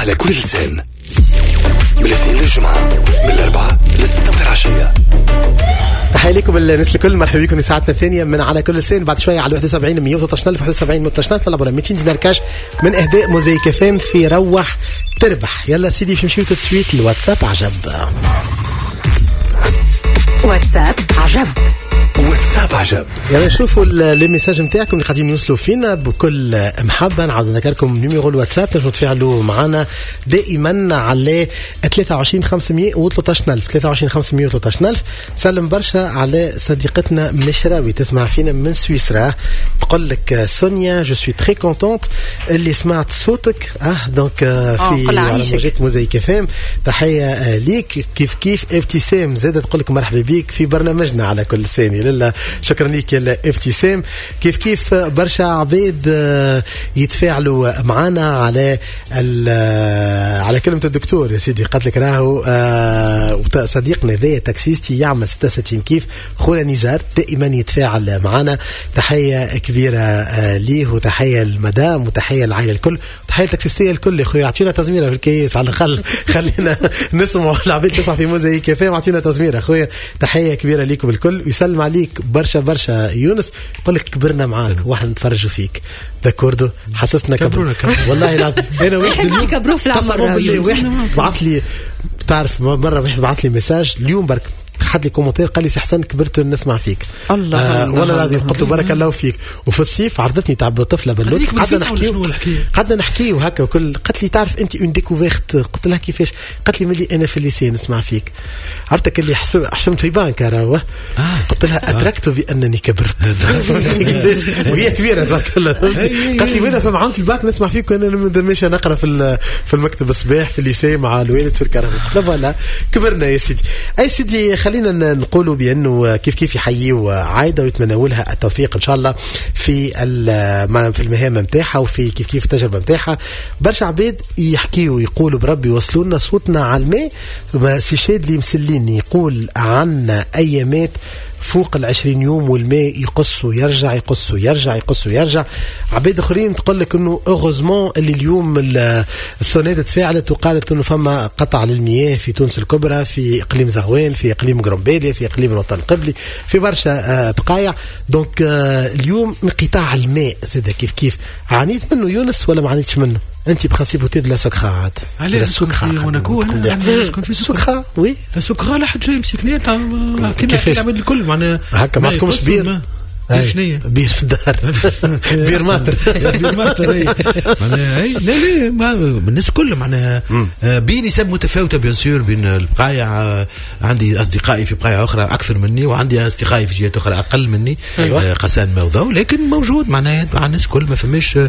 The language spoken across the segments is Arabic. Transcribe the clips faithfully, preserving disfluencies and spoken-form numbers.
على كل لسان من الاثنين للجمعة من الأربعة للستة من العشية. تحية لكم الناس الكل، مرحبا بكم ساعتنا الثانية من على كل لسان. بعد شوية على واحد وسبعين مية وثلاثة عشر واحد وسبعين مية وثلاثة عشر طلبوا لنا مئتين دينار كاش من إهداء موزايك اف ام في روح تربح. يلا سيدي باش نمشيو تسويت الواتساب عجب. واتساب عجب. واتساب عجب. يلا نشوفوا الميساج نتاعكم اللي قاعدين يوصلوا فينا بكل محبة. نعاود نذكركم نيميرو الواتساب تنجموا تفاعلوا معنا دائما على ثلاثة وعشرين خمسمية وثلاثة عشر ألف ثلاثة وعشرين خمسمية وثلاثة عشر ألف. سلم برشا على صديقتنا مشراوي تسمع فينا من سويسرا، تقول لك سونيا جو سوي تري كونتونت اللي سمعت صوتك اه دونك في على موجات موزايك اف ام. تحية ليك. كيف كيف ابتسام زادت تقول لك مرحبا بيك في برنامجنا على كل ثاني. لله شكرا لك يا ابتسام. كيف كيف برشا عبيد يتفاعلوا معنا على على كلمة الدكتور يا سيدي. قالت لك راهو صديقنا ذا تاكسيستي يعمل ستة وستين كيف خونا نزار دائما يتفاعل معنا. تحية كبيرة ليه وتحية المدام وتحية العائلة الكل وتحية التاكسيستية الكل. يا خويا اعطينا تزميرة في الكيس على الأقل خلينا نسمع العبيد تسمع في موزايك اف ام. اعطينا تزميرة خويا. تحية كبيرة ليكم الكل ويسلم عليك برشا برشا يونس. يقول لك كبرنا معاك واحنا نتفرجوا فيك داكوردو حسسنا كبرنا والله العظيم. انا واحد اليوم كبروا في العمر واحد بعث لي تعرف مرة واحد بعث لي مساج اليوم برك حد لي كومنتير قال لي سي حسن كبرت نسمع فيك الله آه ولا العظيم قلت له بارك الله فيك. وفي الصيف عرضتني تعب طفله بنوت قعدنا نحكيو قعدنا نحكيو هكا وكل قالت لي تعرف انت اون ديكوفيرت. قلت لها كيفاش؟ قالت لي ملي انا في الليسي نسمع فيك عرفتك اللي حشمت في بانك راهو. قلت لها ادركت بانني كبرت وهي كبيره تبارك الله. قالت لي وين في معاونه الباك نسمع فيك وانا ماشي نقرا في في المكتب الصباح في الليسي مع الوالد في الكهرباء. قلت لها فوالا كبرنا يا سيدي. اي سيدي خلينا نقولوا بأنه كيف كيف يحييوا عايدة ويتمنوا لها التوفيق إن شاء الله في في المهام متاعها وفي كيف كيف التجربة متاعها. برشا عبيد يحكيوا ويقولوا بربي يوصلوا لنا صوتنا على الماء. سي شادلي مسلين يقول عنا أيامات فوق العشرين يوم والماء يقص ويرجع يقص ويرجع يقص ويرجع. عبيد اخرين تقول لك انه اوغوزمون اللي اليوم السونات تفاعلت وقالت انه فما قطع للمياه في تونس الكبرى في اقليم زغوان في اقليم قرنباليا في اقليم الوطن القبلي في برشا بقايع. دونك اليوم انقطاع الماء زاد كيف كيف عانيت منه يونس ولا ما عانيتش منه؟ انت بخاصيب وتيد لا سكخه عاد لا سكخه ونكون كون في سكخه وي السكخه لا حد جاي يمسكني كيفاش نعمل الكل معناها هكا ما عندكمش بير شنية بير في الدار بير ماتر بير ماتر معناها لا لا ما الناس كل معناها بين نسب متفاوته بيان سور بين البقايع. عندي اصدقائي في بقايع اخرى اكثر مني وعندي اصدقائي في جهات اخرى اقل مني. أيوة. قسان موضوع لكن موجود معناها مع الناس كل ما فماش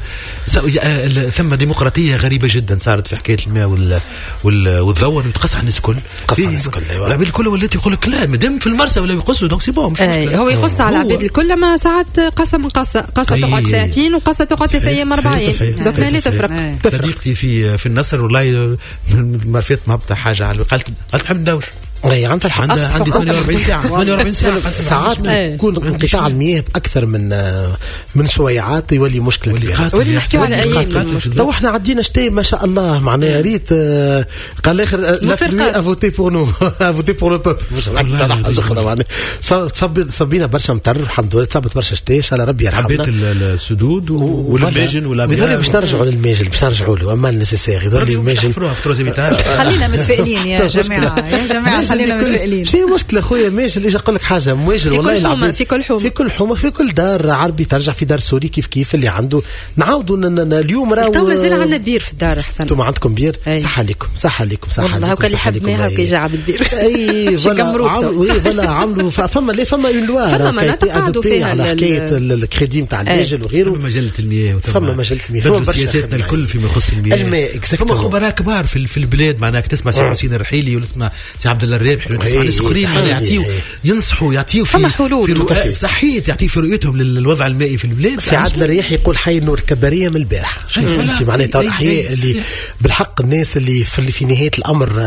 ثم ديمقراطيه غريبه جدا صارت في حكايه الماء والضوء وتقص على الناس كل قص على الناس كل. العباد الكل ولات يقول لك لا مادام في المرسى ولا يقصوا دونك سي بون هو يقص على العباد الكل. ساعات قصة من قصة قصة تقعد ساعتين وقصة تقعد ثلاث أيام أربعين دوك لا تفرق. صديقتي في في النصر والله مرفيت ما بتاع حاجة على قالت قالت نحب ندوش. اي عندها الحق عندي ثمانية وأربعين ساعة ثمانية وأربعين ساعة ساعات يكون انقطاع المياه أكثر من من سويعات يولي مشكلة كبيرة. ولي نحكيو على أيام تو احنا عدينا شتي ما شاء الله معناها ريت قال الآخر لا فلوي افوتي بور نو افوتي بور لو بوب مش حاجة أخرى معناها صب صبينا برشا مطر الحمد لله تصبت برشا شتي إن شاء الله ربي يرحمنا. حبيت السدود والماجن ولا يضل باش نرجعوا للماجن باش نرجعوا له أما النسيسير يضل الماجن خلينا متفائلين يا جماعة يا جماعة خلينا متفائلين. شيء مشكلة خويا ماجل ايش اقول لك حاجة ماجل والله العظيم في كل حومة في كل حومة في كل دار عربي ترجع في دار سوري كيف كيف اللي عنده نعاودوا اليوم راهو تو مازال عندنا بير في الدار احسن. انتم عندكم بير صح عليكم صح عليكم صح عليكم والله هكا اللي حب ماها وكي جا بالبير اي فوالا عملوا فما ليه فما اون لوا فما مناطق قعدوا فيها على حكاية الكريدي نتاع الماجل وغيره. فما مجلة المياه فما مجلة المياه فما سياساتنا الكل فيما يخص المياه الماء فما خبراء كبار في في البلاد معناها تسمع سي حسين الرحيلي ولا تسمع سي عبد الله الرابحي ولا تسمع ناس اخرين يعطيو ينصحوا يعطيو في حلول صحيح يعطيو في رؤيتهم للوضع المائي في البلاد. سي عبد الريح يقول حي النور كباريه من البارح. شوف انت معناتها الاحياء اللي بالحق الناس اللي في, في نهايه الامر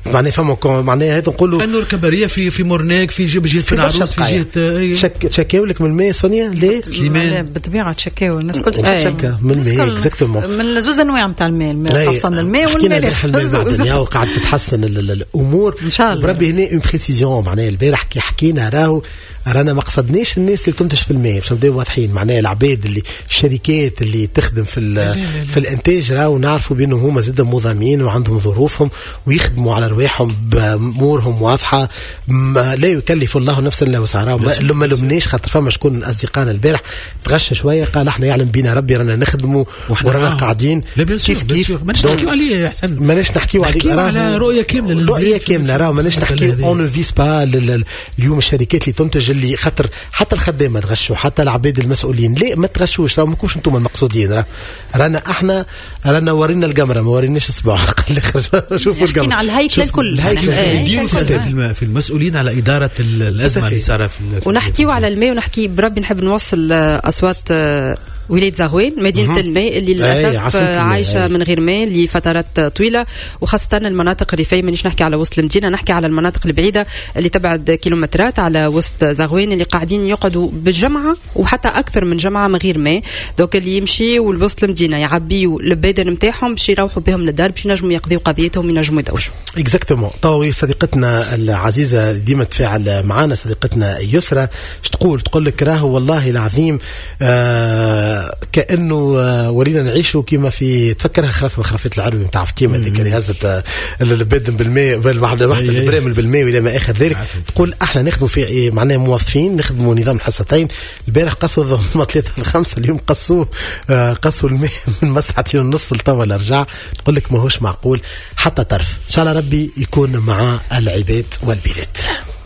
معناها فما معناها هذا نقولوا انه الكباريه في في مورناك في جهه في العروس في جهه شك تشكاو لك من الماء سونيا ليه لا بالطبيعه تشكاو الناس كل تشكا من الماء اكزاكتومون من زوز انواع نتاع الماء الماء خاصه الماء والملح المعدنيه وقاعد تتحسن الامور ان شاء الله. بربي هنا اون بريسيزيون معناها البارح كي حكينا راهو رانا ما قصدناش الناس اللي تنتج في الماء باش نبداو واضحين معناها العباد اللي الشركات اللي تخدم في في الانتاج راهو نعرفوا بانهم هما زاد موظمين وعندهم ظروفهم ويخدموا على رواحهم بامورهم واضحه لا يكلف الله نفسا الا وسعها ما لمناش خاطر فما شكون من اصدقائنا البارح تغش شويه قال احنا يعلم بينا ربي رانا نخدموا ورانا قاعدين كيف كيف ماناش نحكيو عليه يا حسن ماناش نحكيو عليه على رؤيه كامله رؤيه كامله راهو ماناش نحكيو اون فيس با اليوم الشركات اللي تنتج اللي خاطر حتى الخدامه تغشوا حتى العباد المسؤولين لا ما تغشوش راه ماكوش انتم المقصودين راه رانا احنا رانا ورينا القمره ما وريناش الصباح قال لي شوفوا القمره على الهيكل الكل الهيكل في المسؤولين على اداره الازمه اللي صار في ونحكيوا على الماء ونحكي بربي نحب نوصل اصوات ولاية زغوين مدينة الماء اللي للأسف عايشة من غير ماء لفترات طويلة وخاصة المناطق الريفية مانيش نحكي على وسط المدينة نحكي على المناطق البعيدة اللي تبعد كيلومترات على وسط زغوين اللي قاعدين يقعدوا بالجمعة وحتى أكثر من جمعة من غير ماء دوك اللي يمشي والوسط المدينة يعبيوا البيدن نتاعهم باش يروحوا بهم للدار باش ينجموا يقضيوا قضيتهم ينجموا يدوشوا. اكزاكتومون. طوي صديقتنا العزيزة ديما تفاعل معنا صديقتنا يسرى تقول تقول لك راهو والله العظيم آه كأنه ورينا نعيشوا كما في تفكرها خرافة خرافات العربي نتاع فتيمة ذيك اللي هزت البدن بالماء بالواحدة واحدة البرامل بالماء وإلى ما آخر ذلك تقول احنا نخدموا في معناه موظفين نخدموا نظام الحصتين البارح قصوا الظهر ثلاثة لخمسة اليوم قصوا قصوا الماء من مساعتين ونص لتوا لرجع تقول لك ما هوش معقول حتى طرف إن شاء الله ربي يكون مع العباد والبلاد.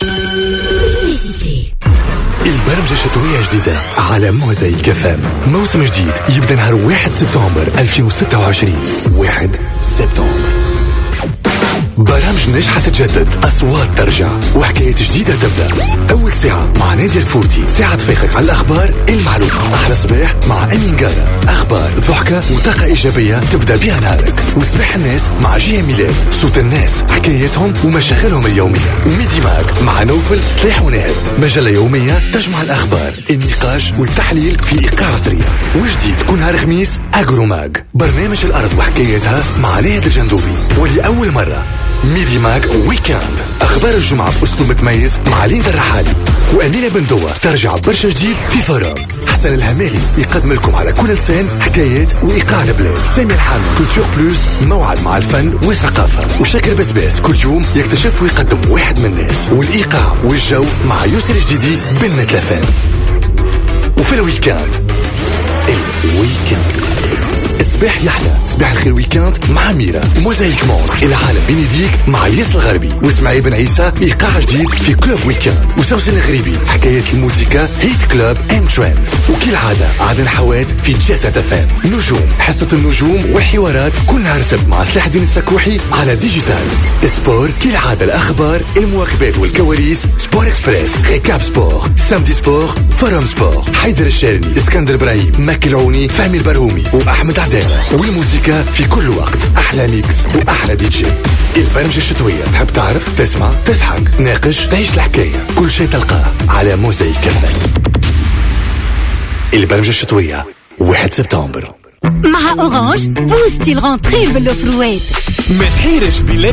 البرمجة الشتوية جديدة على موزايك اف ام موسم جديد يبدأ نهار واحد سبتمبر ألفين وستة وعشرين واحد سبتمبر برامج ناجحة تتجدد أصوات ترجع وحكايات جديدة تبدأ أول ساعة مع نادي الفورتي ساعة تفيقك على الأخبار المعلومة أحلى صباح مع أمين قادة أخبار ضحكة وطاقة إيجابية تبدأ بها نهارك وصباح الناس مع جيه ميلاد صوت الناس حكايتهم ومشاغلهم اليومية وميدي ماك مع نوفل سلاح ونهد مجلة يومية تجمع الأخبار النقاش والتحليل في إيقاع عصرية وجديد كل نهار خميس أجرو ماج برنامج الأرض وحكايتها مع نهد الجندوبي ولأول مرة ميدي ماك ويكاند أخبار الجمعة بأسلوب متميز مع ليندا الرحالي وأمينة بندوة ترجع برشا جديد في فرام حسن الهمالي يقدم لكم على كل لسان حكايات وإيقاع البلاد سامي الحامل كولتور بلوس موعد مع الفن والثقافة وشكر بسباس كل يوم يكتشف ويقدم واحد من الناس والإيقاع والجو مع يوسر الجديدي بنت لفان وفي الويكاند الويكاند صباح يحلى صباح الخير ويكاند مع ميرا وموزايك مور العالم بين يديك مع الياس الغربي واسماعيل بن عيسى ايقاع جديد في كلوب ويكاند وسوسن الغريبي حكايات الموسيقى هيت كلوب ام ترندز وكالعاده عدن حواد في جازة فام نجوم حصة النجوم والحوارات كل نهار سبت مع سلاح الدين السكوحي على ديجيتال سبور كالعاده الاخبار المواكبات والكواليس سبور اكسبريس ريكاب سبور سامدي سبور فورم سبور حيدر الشارني اسكندر ابراهيم ماكي العوني فهمي البرهومي واحمد عدالة والموسيقى في كل وقت أحلى ميكس وأحلى دي جي البرمجة الشتوية تحب تعرف تسمع تضحك ناقش تعيش الحكاية كل شيء تلقاه على موزايك كفن البرمجة الشتوية واحد سبتمبر مع أورانج بوستي الغنطري بالأوفروات ما تحيرش بلا